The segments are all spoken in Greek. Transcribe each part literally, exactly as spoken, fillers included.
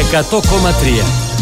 εκατό κόμμα τρία.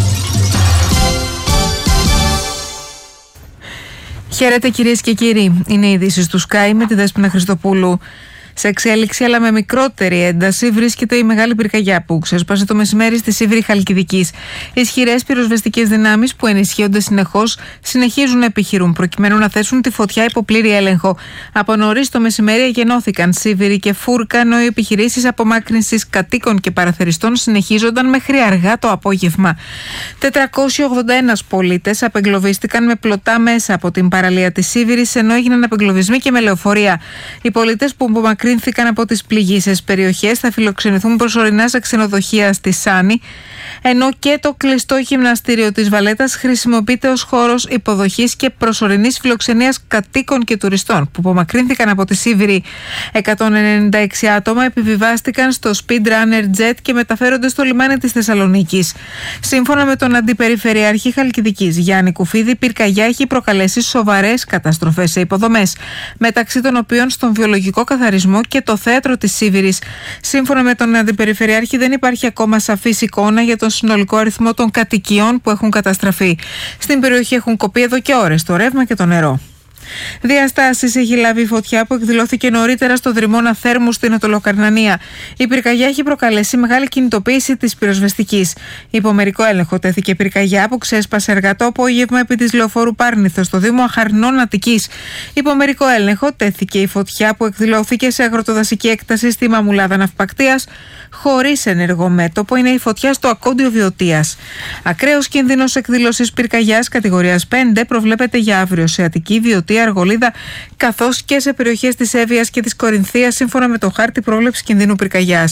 Χαίρετε κυρίες και κύριοι. Είναι οι ειδήσεις του Sky με τη Δέσποινα Χριστοπούλου. Σε εξέλιξη, αλλά με μικρότερη ένταση, βρίσκεται η μεγάλη πυρκαγιά που ξέσπασε το μεσημέρι στη Σίβηρη Χαλκιδικής. Ισχυρές πυροσβεστικές δυνάμεις που ενισχύονται συνεχώς συνεχίζουν να επιχειρούν προκειμένου να θέσουν τη φωτιά υπό πλήρη έλεγχο. Από νωρίς το μεσημέρι εγενώθηκαν Σίβηρη και Φούρκα, ενώ οι επιχειρήσεις απομάκρυνσης κατοίκων και παραθεριστών συνεχίζονταν μέχρι αργά το απόγευμα. τετρακόσιοι ογδόντα ένα πολίτες απεγκλωβίστηκαν με πλωτά μέσα από την παραλία της Σίβηρης, ενώ έγιναν απεγκλωβισμοί και με λεωφορεία. Οι πολίτες που απομακρύνθηκαν από τις πληγείσες περιοχές θα φιλοξενηθούν προσωρινά σε ξενοδοχεία στη Σάνη, ενώ και το κλειστό γυμναστήριο της Βαλέτας χρησιμοποιείται ως χώρος υποδοχής και προσωρινής φιλοξενίας κατοίκων και τουριστών που απομακρύνθηκαν από τη Σίβηρη. εκατόν ενενήντα έξι άτομα επιβιβάστηκαν στο Speed Runner Jet και μεταφέρονται στο λιμάνι της Θεσσαλονίκης. Σύμφωνα με τον Αντιπεριφερειάρχη Χαλκιδικής Γιάννη Κουφίδη, η πυρκαγιά έχει προκαλέσει σοβαρές καταστροφές σε υποδομές, μεταξύ των οποίων στον βιολογικό καθαρισμό και το θέατρο της Σίβηρης. Σύμφωνα με τον Αντιπεριφερειάρχη, δεν υπάρχει ακόμα σαφής εικόνα για τον συνολικό αριθμό των κατοικιών που έχουν καταστραφεί. Στην περιοχή έχουν κοπεί εδώ και ώρες το ρεύμα και το νερό. Διαστάσεις έχει λάβει η φωτιά που εκδηλώθηκε νωρίτερα στο δρυμώνα Θέρμου στην Οτολοκαρνανία. Η πυρκαγιά έχει προκαλέσει μεγάλη κινητοποίηση της πυροσβεστικής. Υπό μερικό έλεγχο τέθηκε πυρκαγιά που ξέσπασε αργά το απόγευμα επί της λεωφόρου Πάρνηθο στο Δήμο Αχαρνών Αττικής. Υπό μερικό έλεγχο τέθηκε η φωτιά που εκδηλώθηκε σε αγροτοδασική έκταση στη Μαμουλάδα Ναυπακτίας. Χωρίς ενεργό μέτωπο είναι η φωτιά στο Ακόντιο Βιωτίας. Ακραίος κίνδυνος εκδήλωσης πυρκαγιάς κατηγορίας πέντε προβλέπεται για αύριο σε Αττική, Βιωτία, Αργολίδα, καθώς και σε περιοχές της Εύβοιας και της Κορινθίας, σύμφωνα με το χάρτη πρόβλεψης κινδύνου πυρκαγιάς.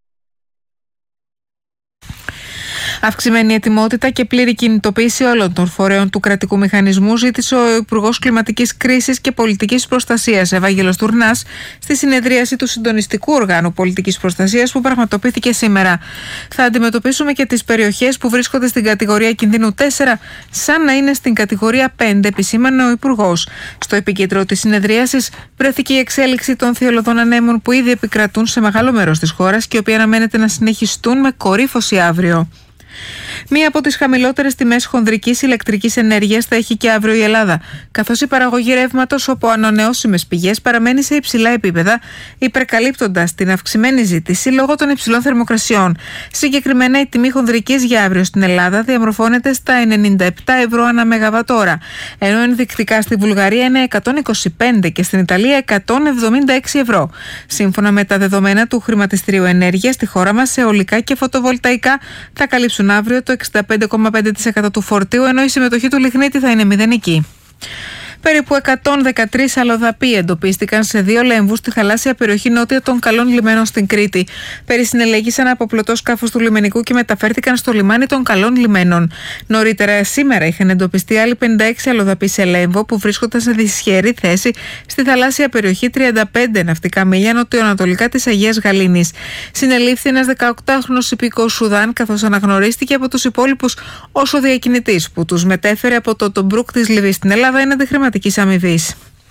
Αυξημένη ετοιμότητα και πλήρη κινητοποίηση όλων των φορέων του κρατικού μηχανισμού ζήτησε ο Υπουργός Κλιματικής Κρίσης και Πολιτικής Προστασίας, Ευάγγελος Τουρνάς, στη συνεδρίαση του Συντονιστικού Οργάνου Πολιτικής Προστασίας που πραγματοποιήθηκε σήμερα. Θα αντιμετωπίσουμε και τις περιοχές που βρίσκονται στην κατηγορία κινδύνου τέσσερα, σαν να είναι στην κατηγορία πέντε, επισήμανε ο Υπουργός. Στο επίκεντρο της συνεδρίασης βρέθηκε η εξέλιξη των θειολωδών ανέμων που ήδη επικρατούν σε μεγάλο μέρος της χώρας και οι οποίοι αναμένεται να συνεχιστούν με κορύφωση αύριο. Μία από τις χαμηλότερες τιμές χονδρικής ηλεκτρικής ενέργειας θα έχει και αύριο η Ελλάδα, καθώς η παραγωγή ρεύματος από ανανεώσιμες πηγές παραμένει σε υψηλά επίπεδα, υπερκαλύπτοντας την αυξημένη ζήτηση λόγω των υψηλών θερμοκρασιών. Συγκεκριμένα, η τιμή χονδρικής για αύριο στην Ελλάδα διαμορφώνεται στα ενενήντα επτά ευρώ ανά μεγαβατόρα, ενώ ενδεικτικά στη Βουλγαρία είναι εκατόν είκοσι πέντε και στην Ιταλία εκατόν εβδομήντα έξι ευρώ. Σύμφωνα με τα δεδομένα του Χρηματιστηρίου Ενέργειας, στη χώρα μας αιωλικά και φωτοβολταϊκά θα καλύψουν αύριο το εξήντα πέντε κόμμα πέντε τοις εκατό του φορτίου, ενώ η συμμετοχή του λιγνίτη θα είναι μηδενική. Περίπου εκατόν δεκατρείς αλλοδαποί εντοπίστηκαν σε δύο λέμβους στη θαλάσσια περιοχή νότια των Καλών Λιμένων στην Κρήτη. Περισυνελέγησαν από πλωτό σκάφος του λιμενικού και μεταφέρθηκαν στο λιμάνι των Καλών Λιμένων. Νωρίτερα σήμερα είχαν εντοπιστεί άλλοι πενήντα έξι αλλοδαποί σε λέμβο που βρίσκονταν σε δυσχερή θέση στη θαλάσσια περιοχή τριάντα πέντε ναυτικά μίλια νοτιοανατολικά της Αγίας Γαλήνης. Συνελήφθη ένας δεκαοκτάχρονος υπηκός Σουδάν, καθώς αναγνωρίστηκε από τους υπόλοιπους ως ο διακινητής που τους μετέφερε από το Τομπρούκ της Λιβύης στην Ελλάδα έναντι χρηματικής αμοιβής.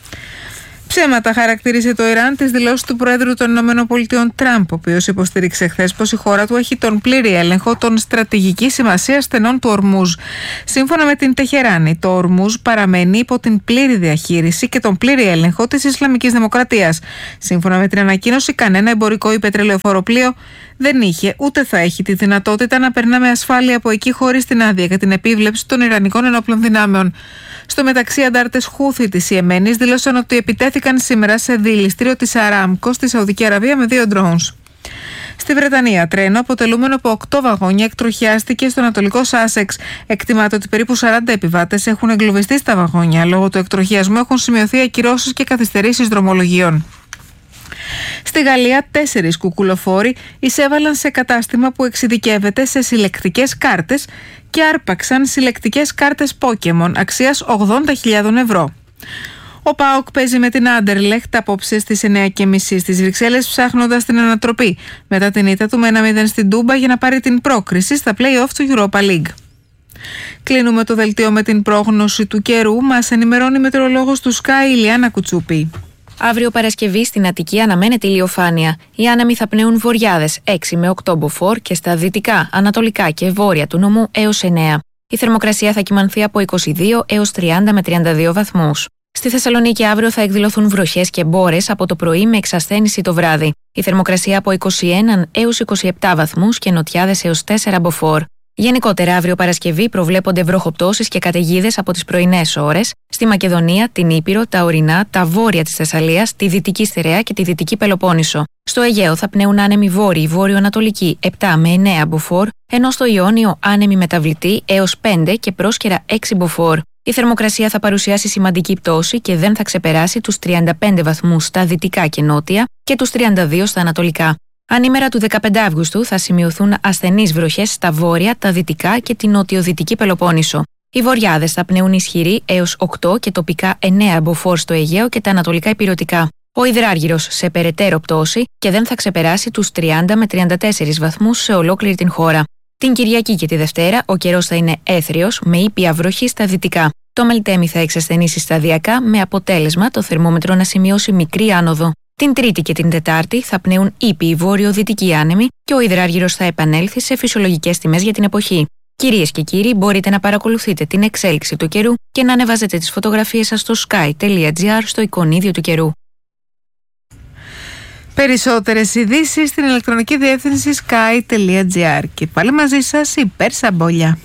Ψέματα χαρακτήρισε το Ιράν τις δηλώσεις του Προέδρου των ΗΠΑ Τραμπ, ο οποίος υποστήριξε χθες πως η χώρα του έχει τον πλήρη έλεγχο των στρατηγικής σημασίας στενών του Ορμούζ. Σύμφωνα με την Τεχεράνη, το Ορμούζ παραμένει υπό την πλήρη διαχείριση και τον πλήρη έλεγχο της Ισλαμικής Δημοκρατίας. Σύμφωνα με την ανακοίνωση, κανένα εμπορικό ή πετρελαιοφόρο πλοίο δεν είχε ούτε θα έχει τη δυνατότητα να περνά με ασφάλεια από εκεί χωρίς την άδεια για την επίβλεψη των Ιρανικών ενόπλων δυνάμεων. Στο μεταξύ, αντάρτες Χούθη της Ιεμένης δήλωσαν ότι επιτέθηκαν σήμερα σε δηληστήριο της Αράμκο στη Σαουδική Αραβία με δύο drones. Στη Βρετανία, τρένο αποτελούμενο από οκτώ βαγόνια εκτροχιάστηκε στο ανατολικό Σάσεξ. Εκτιμάται ότι περίπου σαράντα επιβάτες έχουν εγκλωβιστεί στα βαγόνια. Λόγω του εκτροχιασμού έχουν σημειωθεί ακυρώσεις και καθυστερήσεις δρομολογιών. Στη Γαλλία, τέσσερις κουκουλοφόροι εισέβαλαν σε κατάστημα που εξειδικεύεται σε συλλεκτικές κάρτες και άρπαξαν συλλεκτικές κάρτες Pokémon αξίας ογδόντα χιλιάδες ευρώ. Ο ΠΑΟΚ παίζει με την Άντερλεχτ απόψε στις εννιά και μισή στις Βρυξέλλες, ψάχνοντας την ανατροπή μετά την ήττα του με ένα μηδέν στην Τούμπα για να πάρει την πρόκριση στα play-off του Europa League. Κλείνουμε το δελτίο με την πρόγνωση του καιρού. Μας ενημερώνει η μετεωρολόγος του Sky, Ηλιάνα Κουτσούπη. Αύριο Παρασκευή στην Αττική αναμένεται ηλιοφάνεια. Οι άνεμοι θα πνέουν βορειάδες έξι με οκτώ μποφόρ και στα δυτικά, ανατολικά και βόρεια του νομού έως εννέα. Η θερμοκρασία θα κυμανθεί από είκοσι δύο έως τριάντα με τριάντα δύο βαθμούς. Στη Θεσσαλονίκη αύριο θα εκδηλωθούν βροχές και μπόρες από το πρωί με εξασθένηση το βράδυ. Η θερμοκρασία από είκοσι ένα έως είκοσι επτά βαθμούς και νοτιάδες έως τέσσερα μποφόρ. Γενικότερα, αύριο Παρασκευή προβλέπονται βροχοπτώσεις και καταιγίδες από τις πρωινές ώρες στη Μακεδονία, την Ήπειρο, τα ορεινά, τα βόρεια της Θεσσαλίας, τη Δυτική Στερεά και τη Δυτική Πελοπόννησο. Στο Αιγαίο θα πνέουν άνεμοι βόρειοι, βόρειο-ανατολικοί επτά με εννέα μποφόρ, ενώ στο Ιόνιο άνεμοι μεταβλητοί έως πέντε και πρόσκαιρα έξι μποφόρ. Η θερμοκρασία θα παρουσιάσει σημαντική πτώση και δεν θα ξεπεράσει τους τριάντα πέντε βαθμούς στα δυτικά και νότια και τους τριάντα δύο στα ανατολικά. Ανήμερα του δεκαπέντε Αυγούστου θα σημειωθούν ασθενείς βροχές στα βόρεια, τα δυτικά και την νοτιοδυτική Πελοπόννησο. Οι βορειάδες θα πνέουν ισχυροί έως οκτώ και τοπικά εννέα μποφόρ στο Αιγαίο και τα ανατολικά ηπειρωτικά. Ο υδράργυρος σε περαιτέρω πτώση και δεν θα ξεπεράσει τους τριάντα με τριάντα τέσσερα βαθμούς σε ολόκληρη την χώρα. Την Κυριακή και τη Δευτέρα ο καιρός θα είναι έθριος με ήπια βροχή στα δυτικά. Το Μελτέμι θα εξασθενήσει σταδιακά με αποτέλεσμα το θερμόμετρο να σημειώσει μικρή άνοδο. Την Τρίτη και την Τετάρτη θα πνέουν ήπιοι βόρειο-δυτικοί άνεμοι και ο υδράργυρος θα επανέλθει σε φυσιολογικές τιμές για την εποχή. Κυρίες και κύριοι, μπορείτε να παρακολουθείτε την εξέλιξη του καιρού και να ανεβάζετε τις φωτογραφίες σας στο sky τελεία gr στο εικονίδιο του καιρού. Περισσότερες ειδήσεις στην ηλεκτρονική διεύθυνση sky τελεία gr και πάλι μαζί σας η Πέρσα Μπόλια.